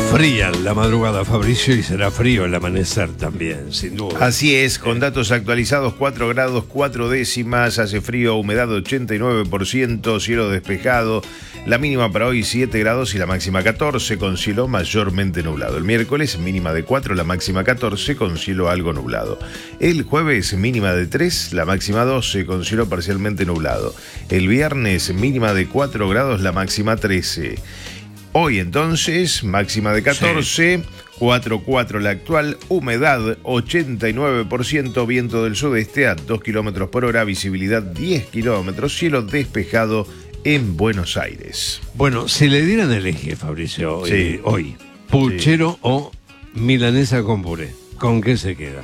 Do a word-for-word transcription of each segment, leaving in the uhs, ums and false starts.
Fría la madrugada, Fabricio, y será frío el amanecer también, sin duda. Así es, con datos actualizados, cuatro grados cuatro décimas, hace frío, humedad ochenta y nueve por ciento, cielo despejado, la mínima para hoy siete grados y la máxima catorce, con cielo mayormente nublado. El miércoles mínima de cuatro, la máxima catorce, con cielo algo nublado. El jueves mínima de tres, la máxima doce, con cielo parcialmente nublado. El viernes mínima de cuatro grados, la máxima trece. Hoy entonces, máxima de catorce, sí. cuatro cuatro la actual, humedad ochenta y nueve por ciento, viento del sudeste a dos kilómetros por hora, visibilidad diez kilómetros, cielo despejado en Buenos Aires. Bueno, si le dieran a elegir, Fabricio, sí. eh, hoy, puchero sí. o milanesa con puré, ¿con qué se queda?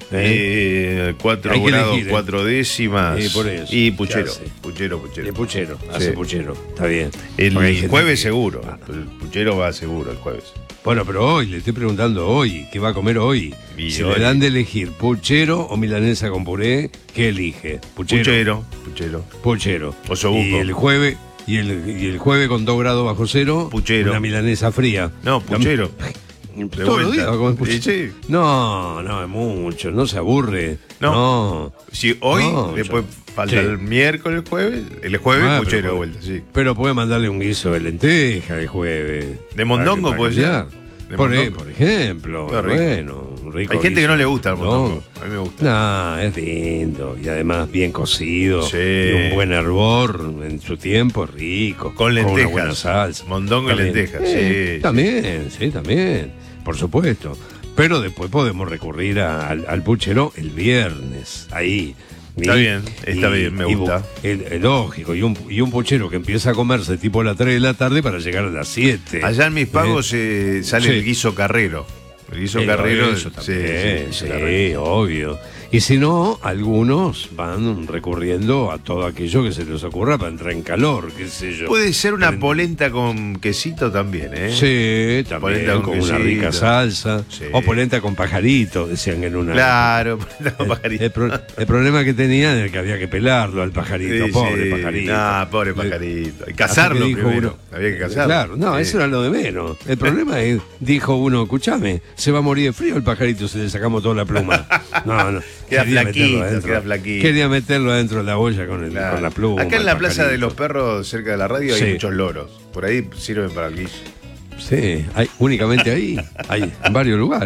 Eh, cuatro grados, elegir, cuatro ¿eh? décimas. Eh, por eso. Y puchero. Puchero, puchero. De puchero, hace sí. puchero. Está bien. El jueves que... seguro. Ah. El puchero va seguro el jueves. Bueno, pero hoy, le estoy preguntando hoy, ¿qué va a comer hoy? Y si hoy. le dan de elegir puchero o milanesa con puré, ¿qué elige? Puchero. Puchero. Puchero. Puchero. Osobuco. Y el jueves, y el, y el jueves con dos grados bajo cero, puchero. Una milanesa fría. No, puchero. Todos los días sí, sí. No, no, es mucho, no se aburre. No. no. Si hoy, no, después yo, falta sí. el miércoles, jueves, el jueves ah, puchero de vuelta, sí. Pero puede mandarle un guiso de lenteja el jueves. ¿De mondongo puede ser? Por, por ejemplo, bueno, rico. Hay gente guiso. que no le gusta el mondongo. A mí me gusta. No, es lindo. Y además bien cocido. Sí. Y un buen hervor en su tiempo, rico. Con lentejas. Con una buena salsa. Mondongo y lentejas, sí. sí. También, sí, también. Por supuesto. Pero después podemos recurrir a, al, al puchero el viernes. Ahí. Está y, bien, está y, bien, me gusta. El, el, lógico, y un, y un puchero que empieza a comerse tipo a las tres de la tarde para llegar a las siete. Allá en mis pagos ¿eh? eh, sale sí. el guiso carrero. El guiso el carrero. Eso también, sí, sí, sí obvio. Y si no, algunos van recurriendo a todo aquello que se les ocurra para entrar en calor, qué sé yo. Puede ser una polenta con quesito también, ¿eh? Sí, también, polenta con, con una rica salsa. Sí. O polenta con pajarito, decían en una... Claro, polenta con pajarito. El, el, pro, el problema que tenían era que había que pelarlo al pajarito, sí, pobre sí. pajarito. No, pobre pajarito. Y cazarlo primero, uno, había que cazarlo. Claro, no, sí. eso era lo de menos. El problema es, dijo uno, escúchame, se va a morir de frío el pajarito si le sacamos toda la pluma. No, no. Queda flaquito, queda flaquito. Quería meterlo adentro de la olla con, el, claro. con la pluma. Acá en la Plaza de los Perros, cerca de la radio, sí. hay muchos loros. Por ahí sirven para el guiso. Sí, hay, únicamente ahí. Hay en varios lugares.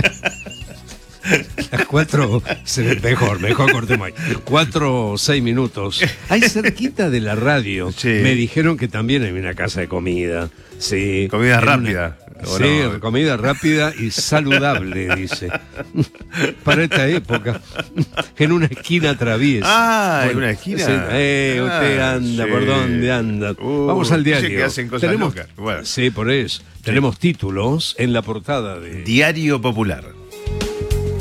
Las cuatro, mejor, mejor cortemos ahí. Cuatro o seis minutos. Ahí cerquita de la radio. Sí. Me dijeron que también hay una casa de comida. Sí. Comida rápida. Una... Sí, no? Comida rápida y saludable, dice. Para esta época. En una esquina traviesa. Ah, en una esquina. Sí, eh, ah, usted anda, sí. ¿Por dónde anda? Uh, Vamos al diario. Que hacen cosas Tenemos, locas. Bueno. Sí, por eso. Sí. Tenemos títulos en la portada de Diario Popular.